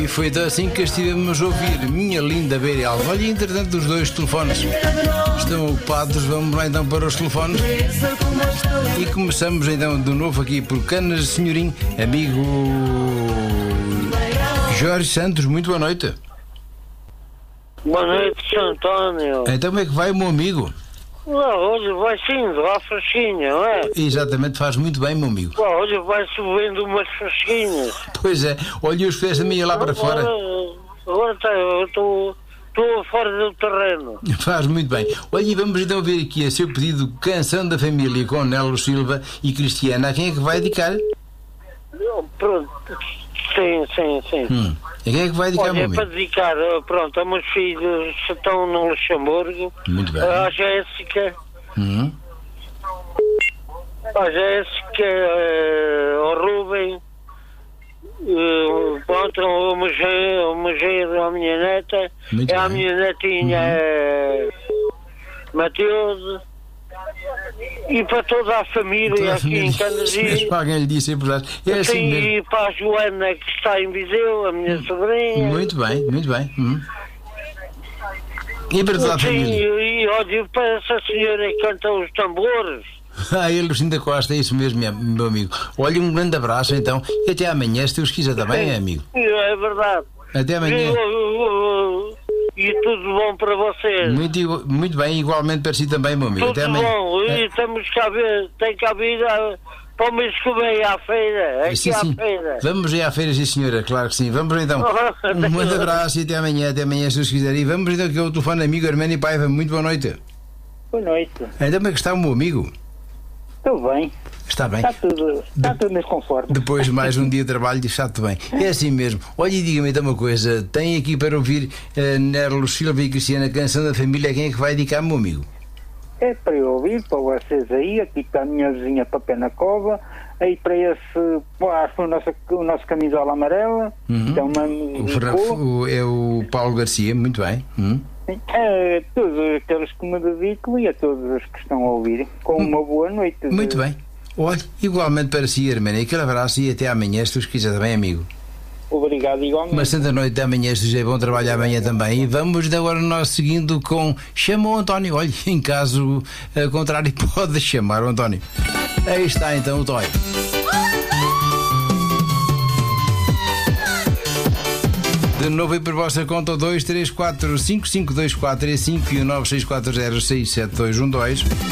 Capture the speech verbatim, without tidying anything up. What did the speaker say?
E foi então assim que estivemos a ouvir Minha Linda Beira Alva. Olha, entretanto, os dois telefones estão ocupados. Vamos lá então para os telefones. E começamos então de novo aqui por Canas Senhorim, amigo Jorge Santos. Muito boa noite. Boa noite, senhor António. Então, como é que vai, meu amigo? Lá, hoje vai sim, lá fresquinha, não é? Exatamente, faz muito bem, meu amigo. Lá, hoje vai subindo umas fresquinhas. Pois é, olha, os pés também lá para fora. Agora tá, eu estou fora do terreno. Faz muito bem. Olha, e vamos então ver aqui a seu pedido Canção da Família com Nelo Silva e Cristiana. A quem é que vai dedicar? Pronto, sim, sim, sim. Hum. A quem é que vai dedicar, Olha, meu é amigo? para dedicar, pronto, a meus filhos que estão no Luxemburgo. Muito bem. A Jéssica. Hum. A Jéssica, eh, ao Rubem. Uh, pronto, o museu, o museu da minha neta. Muito é a bem. minha netinha, Uhum. é Matilde. E para toda a família Toda a aqui família. em Candezinho. Alguém lhe disse, é verdade. É assim Sim, mesmo. e para a Joana que está em Viseu, a minha sobrinha. Muito bem, muito bem. Hum. E para toda a Sim, família? e, e olha, para essa senhora que canta os tambores. Ah, ele, Lucinda Costa, é isso mesmo, minha- meu amigo. Olha, um grande abraço então. E até amanhã, se Deus quiser também, amigo. É verdade. Até amanhã. E, uh, uh, e tudo bom para vocês. Muito, igu- muito bem, igualmente para si também, meu amigo. Até Tudo amanhã. bom. É. E temos que haver, tem que haver ah, para o mês que vem à feira. Aqui Sim, à sim. feira. Vamos aí à feira, sim, senhora, claro que sim. Vamos então. Um grande abraço e até amanhã, até amanhã, se Deus quiser. E vamos então que é o telefone amigo Arménio Paiva. Muito boa noite. Boa noite. Então, como é que está o meu amigo? Estou bem. Está bem? Está tudo, está tudo nesse conforme. Depois de mais um dia de trabalho, está tudo bem. É assim mesmo. Olha, e diga-me então uma coisa. Tem aqui para ouvir uh, Nelo Silva e Cristiana, Canção da Família. Quem é que vai dedicar, meu amigo? É para eu ouvir, para vocês aí, aqui está a minha vizinha para pé na cova, aí para esse, pá, acho que o nosso, o nosso camisola amarela, Uhum. então uma O Ferran- o- é o Paulo Garcia. Muito bem. Hum. é, todos aqueles que me dedico e a todos os que estão a ouvir, com uma boa noite. de- Muito bem. Olha, igualmente para si, Arménio. Aquele abraço e até amanhã, se Deus quiser também, amigo. Obrigado igualmente. Uma santa noite de amanhã, se é bom trabalhar amanhã também. E vamos agora nós seguindo com Chama o António. Olha, em caso eh, contrário, pode chamar o António. Aí está então o Toy. De novo aí por vossa conta, dois três quatro cinco cinco dois quatro três cinco e o nove seis quatro zero seis sete dois um dois.